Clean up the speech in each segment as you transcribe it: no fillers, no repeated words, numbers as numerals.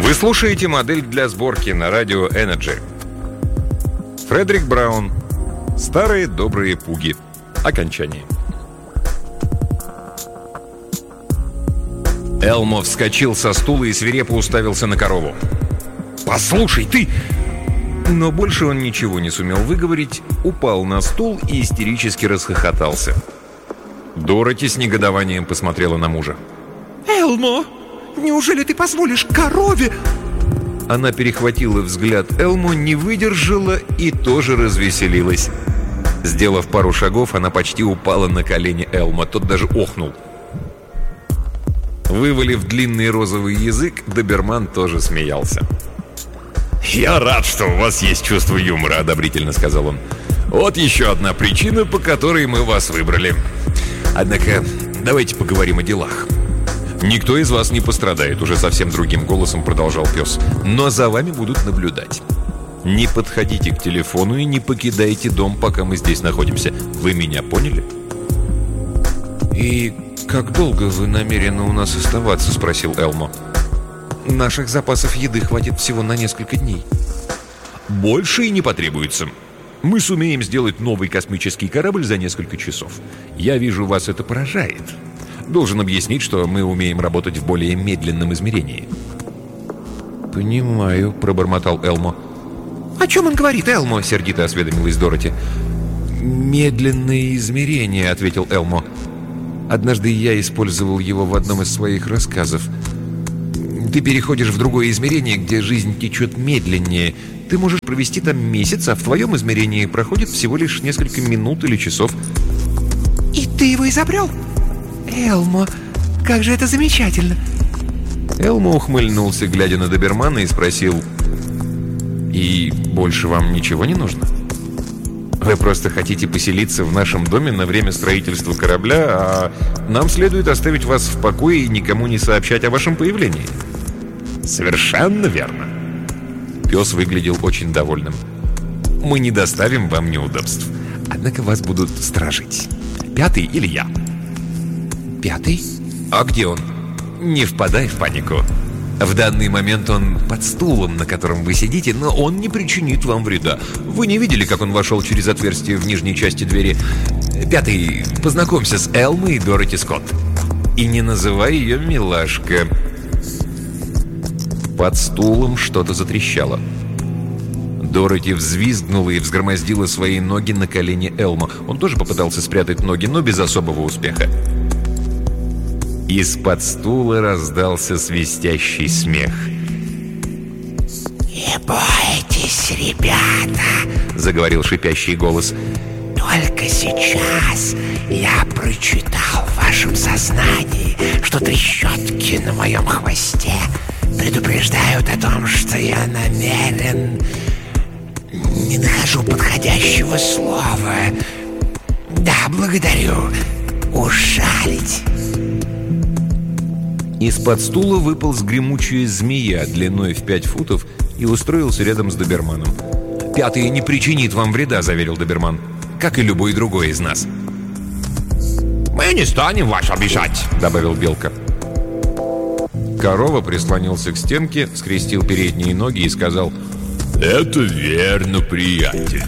Вы слушаете модель для сборки на радио Energy. Фредерик Браун. Старые добрые пуги. Окончание. Элмо вскочил со стула и свирепо уставился на корову. «Послушай, ты...» Но больше он ничего не сумел выговорить, упал на стул и истерически расхохотался. Дороти с негодованием посмотрела на мужа. «Элмо, неужели ты позволишь корове?» Она перехватила взгляд Элмо, не выдержала и тоже развеселилась. Сделав пару шагов, она почти упала на колени Элмо. Тот даже охнул. Вывалив длинный розовый язык, доберман тоже смеялся. «Я рад, что у вас есть чувство юмора», — одобрительно сказал он. «Вот еще одна причина, по которой мы вас выбрали. Однако давайте поговорим о делах. Никто из вас не пострадает», — уже совсем другим голосом продолжал пес. «Но за вами будут наблюдать. Не подходите к телефону и не покидайте дом, пока мы здесь находимся. Вы меня поняли?» «И как долго вы намерены у нас оставаться?» — спросил Элмо. «Наших запасов еды хватит всего на несколько дней». «Больше и не потребуется. Мы сумеем сделать новый космический корабль за несколько часов. Я вижу, вас это поражает. Должен объяснить, что мы умеем работать в более медленном измерении». «Понимаю», — пробормотал Элмо. «О чем он говорит, Элмо?» — сердито осведомилась Дороти. «Медленное измерение», — ответил Элмо. «Однажды я использовал его в одном из своих рассказов. Ты переходишь в другое измерение, где жизнь течет медленнее. Ты можешь провести там месяц, а в твоем измерении проходит всего лишь несколько минут или часов». «И ты его изобрел? Элмо, как же это замечательно!» Элмо ухмыльнулся, глядя на добермана, и спросил: «И больше вам ничего не нужно? Вы просто хотите поселиться в нашем доме на время строительства корабля, а нам следует оставить вас в покое и никому не сообщать о вашем появлении?» «Совершенно верно». Пес выглядел очень довольным. «Мы не доставим вам неудобств. Однако вас будут сторожить. Пятый или я?» «Пятый? А где он?» «Не впадай в панику. В данный момент он под стулом, на котором вы сидите, но он не причинит вам вреда. Вы не видели, как он вошел через отверстие в нижней части двери? Пятый, познакомься с Элмой и Дороти Скотт. И не называй ее милашка». Под стулом что-то затрещало. Дороти взвизгнула и взгромоздила свои ноги на колени Элмо. Он тоже попытался спрятать ноги, но без особого успеха. Из-под стула раздался свистящий смех. «Не бойтесь, ребята», — заговорил шипящий голос. «Только сейчас я прочитал в вашем сознании, что трещотки на моем хвосте предупреждают о том, что я намерен... Не нахожу подходящего слова. Да, благодарю. Ушалить». Из-под стула выполз гремучая змея длиной в 5 футов и устроился рядом с доберманом. «Пятый не причинит вам вреда», — заверил доберман, «как и любой другой из нас». «Мы не станем вас обижать», — добавил белка. Корова прислонился к стенке, скрестил передние ноги и сказал: «Это верно, приятель».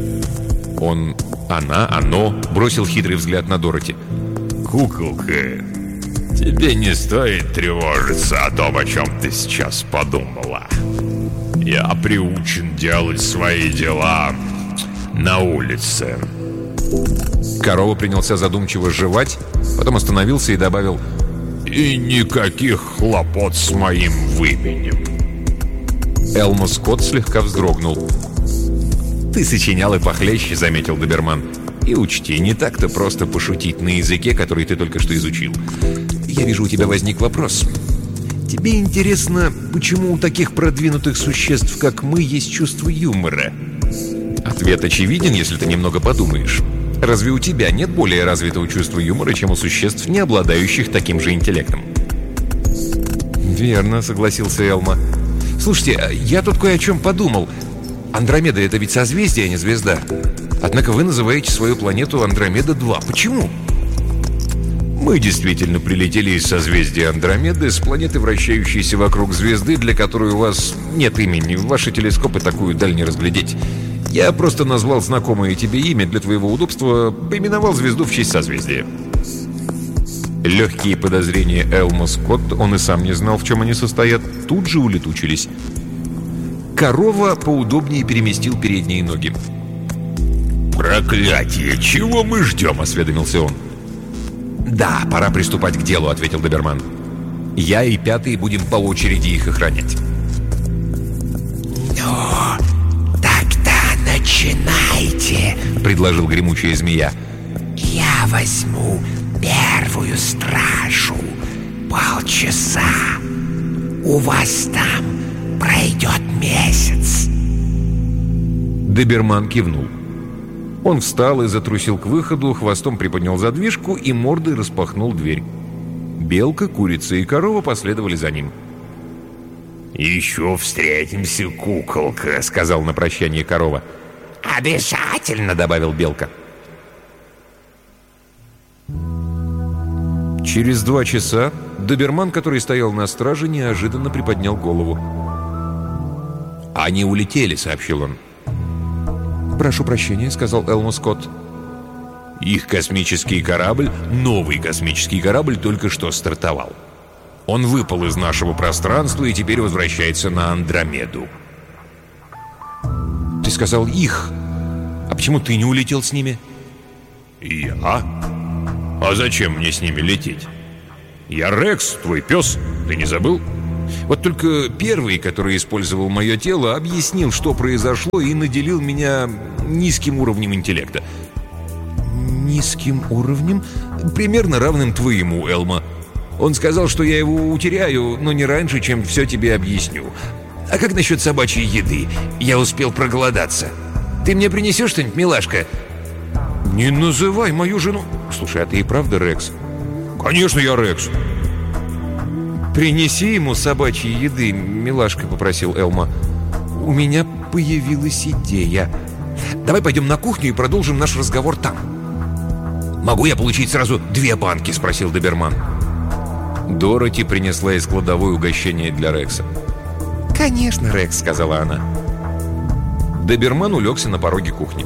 Оно бросил хитрый взгляд на Дороти. «Куколка, тебе не стоит тревожиться о том, о чем ты сейчас подумала. Я приучен делать свои дела на улице». Корова принялся задумчиво жевать, потом остановился и добавил: «И никаких хлопот с моим выменем». Элмо Скотт слегка вздрогнул. «Ты сочинял и похлеще», — заметил доберман. «И учти, не так-то просто пошутить на языке, который ты только что изучил. Я вижу, у тебя возник вопрос. Тебе интересно, почему у таких продвинутых существ, как мы, есть чувство юмора?» Ответ очевиден, если ты немного подумаешь. Разве у тебя нет более развитого чувства юмора, чем у существ, не обладающих таким же интеллектом? «Верно», — согласился Элмо. «Слушайте, я тут кое о чем подумал. Андромеда — это ведь созвездие, а не звезда. Однако вы называете свою планету Андромеда-2. Почему?» Мы действительно прилетели из созвездия Андромеды, с планеты, вращающейся вокруг звезды, для которой у вас нет имени. Ваши телескопы такую даль не разглядеть. Я просто назвал знакомое тебе имя для твоего удобства, поименовал звезду в честь созвездия». Легкие подозрения Элмо Скотт, он и сам не знал, в чем они состоят, тут же улетучились. Корова поудобнее переместил передние ноги. «Проклятие! Чего мы ждем?» — осведомился он. «Да, пора приступать к делу», — ответил доберман. «Я и пятый будем по очереди их охранять». «Ну, тогда начинайте», — предложил гремучая змея. «Я возьму первую стражу. Полчаса. У вас там пройдет месяц». Доберман кивнул. Он встал и затрусил к выходу, хвостом приподнял задвижку и мордой распахнул дверь. Белка, курица и корова последовали за ним. «Еще встретимся, куколка», — сказал на прощание корова. «Обязательно», — добавил белка. Через 2 часа доберман, который стоял на страже, неожиданно приподнял голову. «Они улетели», — сообщил он. «Прошу прощения», — сказал Элмо Скотт. «Их космический корабль, новый космический корабль, только что стартовал. Он выпал из нашего пространства и теперь возвращается на Андромеду». «Ты сказал их. А почему ты не улетел с ними?» «Я? А зачем мне с ними лететь? Я Рекс, твой пес, ты не забыл? Вот только первый, который использовал мое тело, объяснил, что произошло, и наделил меня низким уровнем интеллекта». «Низким уровнем?» «Примерно равным твоему, Элма. Он сказал, что я его утеряю, но не раньше, чем все тебе объясню. А как насчет собачьей еды? Я успел проголодаться. Ты мне принесешь что-нибудь, милашка?» «Не называй мою жену...» «Слушай, а ты и правда Рекс?» «Конечно, я Рекс». «Принеси ему собачьей еды, милашка», — попросил Элма. «У меня появилась идея. Давай пойдем на кухню и продолжим наш разговор там». «Могу я получить сразу 2 банки?» — спросил доберман. Дороти принесла из кладовой угощение для Рекса. «Конечно, Рекс», — сказала она. Доберман улегся на пороге кухни.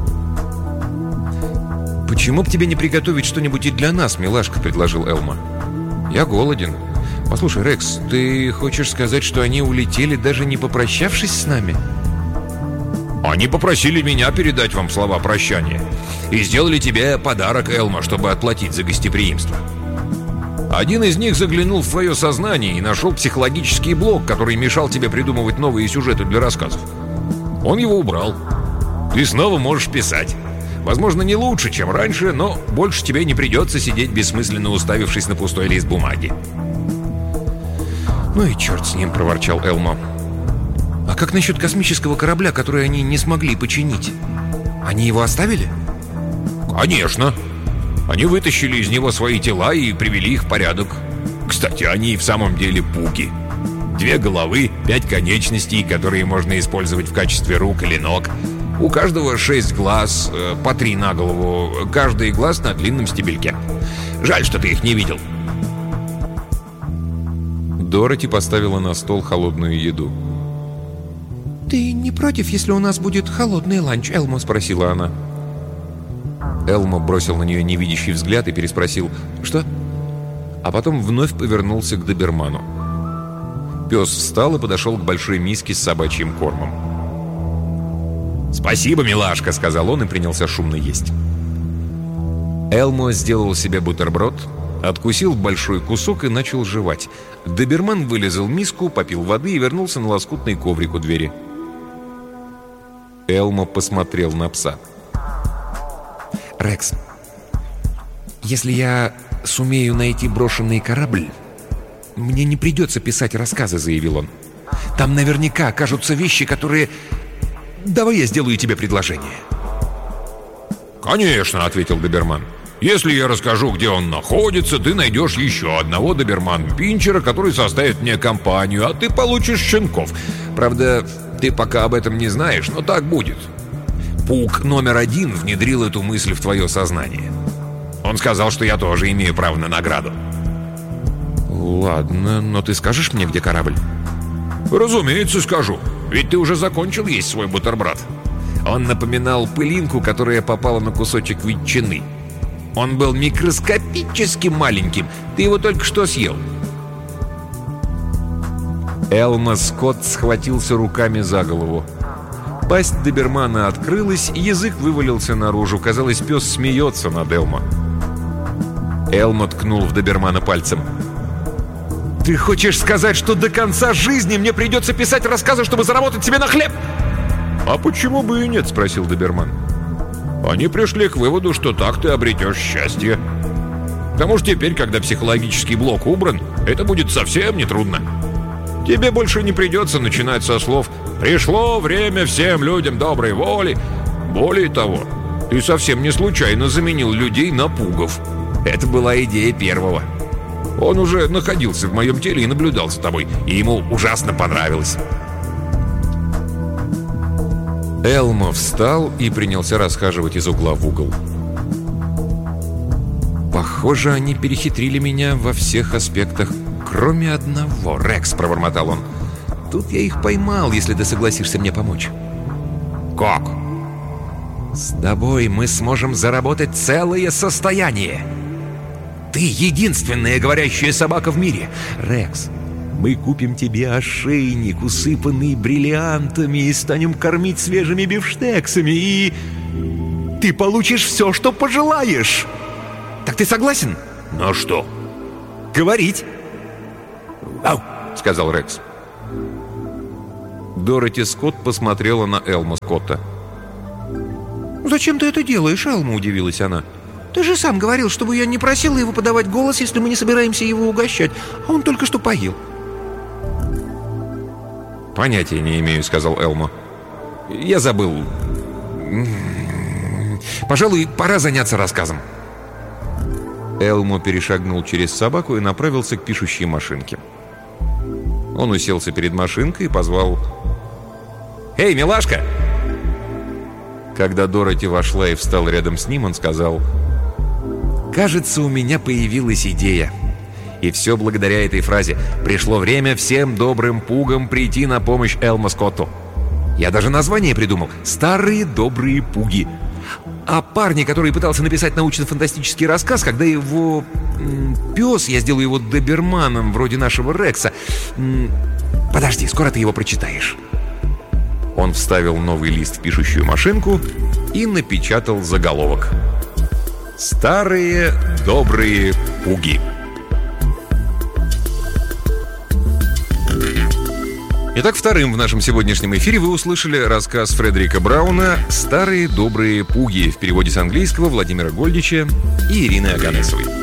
«Почему бы тебе не приготовить что-нибудь и для нас, милашка?» — предложил Элма. «Я голоден. Послушай, Рекс, ты хочешь сказать, что они улетели, даже не попрощавшись с нами?» «Они попросили меня передать вам слова прощания. И сделали тебе подарок, Элма, чтобы отплатить за гостеприимство. Один из них заглянул в твое сознание и нашел психологический блок, который мешал тебе придумывать новые сюжеты для рассказов. Он его убрал. Ты снова можешь писать. Возможно, не лучше, чем раньше, но больше тебе не придется сидеть, бессмысленно уставившись на пустой лист бумаги». «Ну и черт с ним», — проворчал Элмо. «А как насчет космического корабля, который они не смогли починить? Они его оставили?» «Конечно. Они вытащили из него свои тела и привели их в порядок. Кстати, они и в самом деле пуги. 2 головы, 5 конечностей, которые можно использовать в качестве рук или ног. У каждого 6 глаз, по 3 на голову, каждый глаз на длинном стебельке. Жаль, что ты их не видел». Дороти поставила на стол холодную еду. «Ты не против, если у нас будет холодный ланч, Элмо?» — спросила она. Элмо бросил на нее невидящий взгляд и переспросил «Что?», а потом вновь повернулся к доберману. Пес встал и подошел к большой миске с собачьим кормом. «Спасибо, милашка», — сказал он и принялся шумно есть. Элмо сделал себе бутерброд, откусил большой кусок и начал жевать. Доберман вылезал в миску, попил воды и вернулся на лоскутный коврик у двери. Элмо посмотрел на пса. «Рекс, если я сумею найти брошенный корабль, мне не придется писать рассказы», — заявил он. «Там наверняка окажутся вещи, которые... Давай я сделаю тебе предложение». «Конечно», — ответил доберман. «Если я расскажу, где он находится, ты найдешь еще одного доберман-пинчера, который составит мне компанию, а ты получишь щенков. Правда, ты пока об этом не знаешь, но так будет. Пук номер 1 внедрил эту мысль в твое сознание. Он сказал, что я тоже имею право на награду. Ладно, но ты скажешь мне, где корабль? Разумеется, скажу. Ведь ты уже закончил есть свой бутерброд. Он напоминал пылинку, которая попала на кусочек ветчины. Он был микроскопически маленьким. Ты его только что съел. Элма Скотт схватился руками за голову. Пасть добермана открылась, и язык вывалился наружу. Казалось, пес смеется над Элма. Элма ткнул в добермана пальцем. «Ты хочешь сказать, что до конца жизни мне придется писать рассказы, чтобы заработать себе на хлеб?» «А почему бы и нет?» — спросил доберман. «Они пришли к выводу, что так ты обретешь счастье. К тому же теперь, когда психологический блок убран, это будет совсем нетрудно. Тебе больше не придется начинать со слов «Пришло время всем людям доброй воли». Более того, ты совсем не случайно заменил людей на пугов. Это была идея первого. Он уже находился в моем теле и наблюдал за тобой, и ему ужасно понравилось». Элмо встал и принялся расхаживать из угла в угол. «Похоже, они перехитрили меня во всех аспектах, кроме одного, Рекс», — пробормотал он. «Тут я их поймал, если ты согласишься мне помочь». «Как?» «С тобой мы сможем заработать целое состояние. Ты единственная говорящая собака в мире, Рекс. Мы купим тебе ошейник, усыпанный бриллиантами, и станем кормить свежими бифштексами, и ты получишь все, что пожелаешь. Так ты согласен?» «На что?» «Говорить». «Ау!» — сказал Рекс. Дороти Скотт посмотрела на Элма Скотта. «Зачем ты это делаешь, Элма?» — удивилась она. «Ты же сам говорил, чтобы я не просила его подавать голос, если мы не собираемся его угощать, а он только что поел». «Понятия не имею», — сказал Элмо. «Я забыл. Пожалуй, пора заняться рассказом». Элмо перешагнул через собаку и направился к пишущей машинке. Он уселся перед машинкой и позвал: «Эй, милашка!» Когда Дороти вошла и встала рядом с ним, он сказал: «Кажется, у меня появилась идея. И все благодаря этой фразе. Пришло время всем добрым пугам прийти на помощь Элмо Скотту. Я даже название придумал: «Старые добрые пуги». А парни, который пытался написать научно-фантастический рассказ, когда его пес, я сделаю его доберманом, вроде нашего Рекса. Подожди, скоро ты его прочитаешь». Он вставил новый лист в пишущую машинку и напечатал заголовок: «Старые добрые пуги». Итак, вторым в нашем сегодняшнем эфире вы услышали рассказ Фредерика Брауна «Старые добрые пуги» в переводе с английского Владимира Гольдича и Ирины Аганесовой.